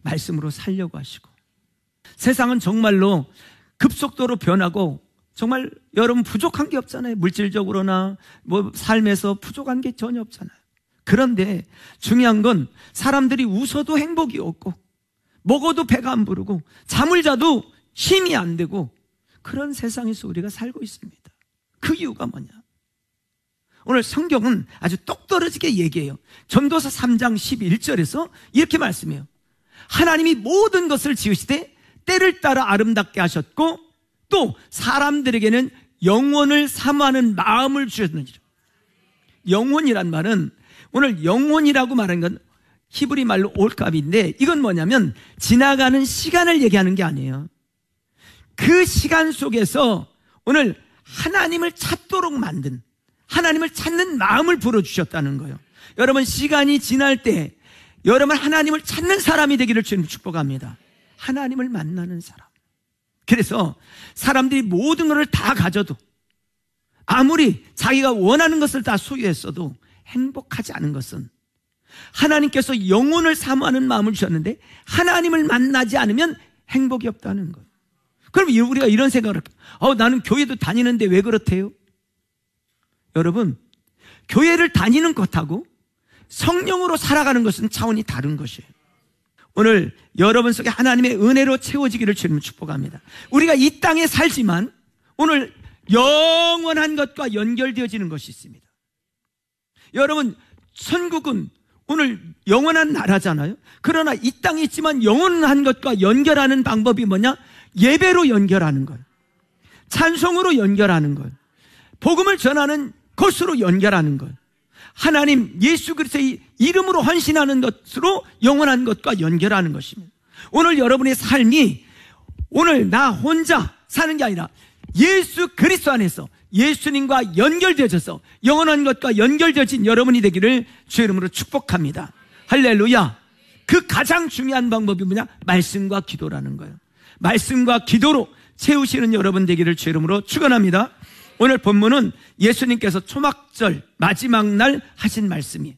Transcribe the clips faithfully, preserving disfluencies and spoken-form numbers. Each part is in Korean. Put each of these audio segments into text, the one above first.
말씀으로 살려고 하시고, 세상은 정말로 급속도로 변하고 정말 여러분 부족한 게 없잖아요. 물질적으로나 뭐 삶에서 부족한 게 전혀 없잖아요. 그런데 중요한 건 사람들이 웃어도 행복이 없고 먹어도 배가 안 부르고 잠을 자도 힘이 안 되고 그런 세상에서 우리가 살고 있습니다. 그 이유가 뭐냐? 오늘 성경은 아주 똑떨어지게 얘기해요. 전도서 삼 장 십일 절에서 이렇게 말씀해요. 하나님이 모든 것을 지으시되 때를 따라 아름답게 하셨고 또 사람들에게는 영혼을 사모하는 마음을 주셨느니라. 영혼이란 말은, 오늘 영혼이라고 말하는 건 히브리 말로 올갑인데, 이건 뭐냐면 지나가는 시간을 얘기하는 게 아니에요. 그 시간 속에서 오늘 하나님을 찾도록 만든, 하나님을 찾는 마음을 불어주셨다는 거예요. 여러분, 시간이 지날 때 여러분 하나님을 찾는 사람이 되기를 주님 축복합니다. 하나님을 만나는 사람. 그래서 사람들이 모든 것을 다 가져도, 아무리 자기가 원하는 것을 다 소유했어도 행복하지 않은 것은, 하나님께서 영혼을 사모하는 마음을 주셨는데 하나님을 만나지 않으면 행복이 없다는 거예요. 그럼 우리가 이런 생각을 할까요? 어, 나는 교회도 다니는데 왜 그렇대요? 여러분, 교회를 다니는 것하고 성령으로 살아가는 것은 차원이 다른 것이에요. 오늘 여러분 속에 하나님의 은혜로 채워지기를 주님 축복합니다. 우리가 이 땅에 살지만 오늘 영원한 것과 연결되어지는 것이 있습니다. 여러분, 천국은 오늘 영원한 나라잖아요. 그러나 이 땅에 있지만 영원한 것과 연결하는 방법이 뭐냐? 예배로 연결하는 거예요. 찬송으로 연결하는 거예요. 복음을 전하는 것으로 연결하는 거예요. 하나님 예수 그리스도의 이름으로 헌신하는 것으로 영원한 것과 연결하는 것입니다. 오늘 여러분의 삶이 오늘 나 혼자 사는 게 아니라 예수 그리스도 안에서 예수님과 연결되어져서 영원한 것과 연결되어진 여러분이 되기를 주의 이름으로 축복합니다. 할렐루야. 그 가장 중요한 방법이 뭐냐? 말씀과 기도라는 거예요. 말씀과 기도로 채우시는 여러분 되기를 주의 이름으로 축원합니다. 오늘 본문은 예수님께서 초막절 마지막 날 하신 말씀이에요.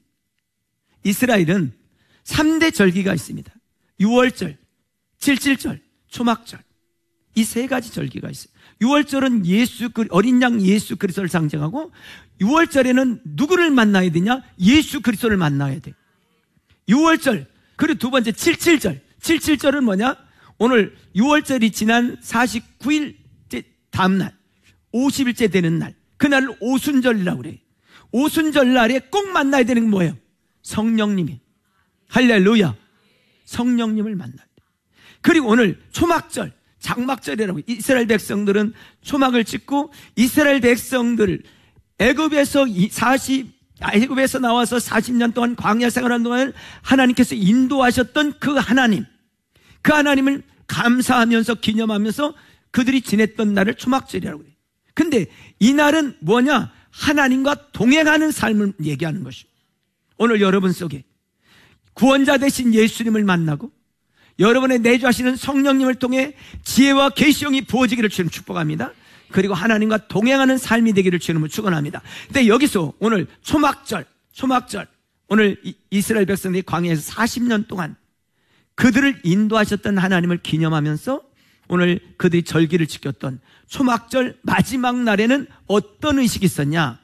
이스라엘은 삼 대 절기가 있습니다. 유월절, 칠칠절, 초막절. 이 세 가지 절기가 있어요. 유월절은 예수, 어린 양 예수 그리스도를 상징하고, 유월절에는 누구를 만나야 되냐? 예수 그리스도를 만나야 돼. 유월절, 그리고 두 번째 칠칠절. 칠칠절은 뭐냐? 오늘 유월절이 지난 사십구 일째 다음날, 오십 일째 되는 날, 그날을 오순절이라고 그래요. 오순절 날에 꼭 만나야 되는 건 뭐예요? 성령님이. 할렐루야. 성령님을 만나야 돼. 그리고 오늘 초막절, 장막절이라고, 이스라엘 백성들은 초막을 찍고, 이스라엘 백성들 애굽에서 사십 애굽에서 나와서 사십 년 동안 광야 생활하는 동안 하나님께서 인도하셨던 그 하나님, 그 하나님을 감사하면서 기념하면서 그들이 지냈던 날을 초막절이라고 해요. 근데 이 날은 뭐냐? 하나님과 동행하는 삶을 얘기하는 것이에요. 오늘 여러분 속에 구원자 되신 예수님을 만나고 여러분의 내주하시는 성령님을 통해 지혜와 계시형이 부어지기를 주님 축복합니다. 그리고 하나님과 동행하는 삶이 되기를 주님을 축원합니다. 근데 여기서 오늘 초막절, 초막절, 오늘 이스라엘 백성들이 광야에서 사십 년 동안 그들을 인도하셨던 하나님을 기념하면서 오늘 그들이 절기를 지켰던 초막절 마지막 날에는 어떤 의식이 있었냐?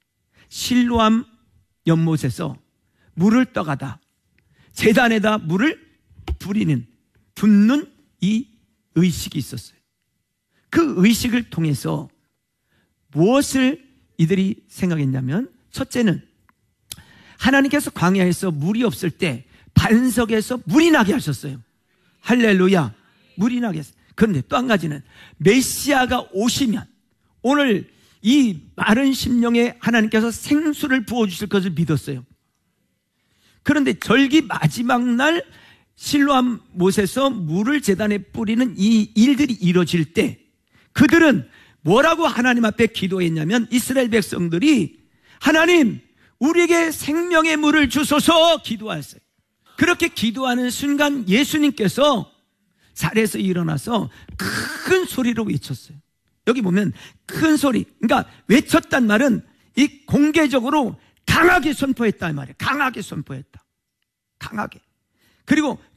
실로암 연못에서 물을 떠가다 제단에다 물을 뿌리는, 붓는 이 의식이 있었어요. 그 의식을 통해서 무엇을 이들이 생각했냐면, 첫째는 하나님께서 광야에서 물이 없을 때 반석에서 물이 나게 하셨어요. 할렐루야. 물이 나게 했어요. 그런데 또 한 가지는 메시아가 오시면 오늘 이 마른 심령에 하나님께서 생수를 부어주실 것을 믿었어요. 그런데 절기 마지막 날 실로암 못에서 물을 제단에 뿌리는 이 일들이 이루어질 때 그들은 뭐라고 하나님 앞에 기도했냐면, 이스라엘 백성들이 하나님 우리에게 생명의 물을 주소서 기도하였어요. 그렇게 기도하는 순간 예수님께서 자리에서 일어나서 큰 소리로 외쳤어요. 여기 보면 큰 소리, 그러니까 외쳤단 말은 이 공개적으로 강하게 선포했다 이 말이에요. 강하게 선포했다. 강하게. 그리고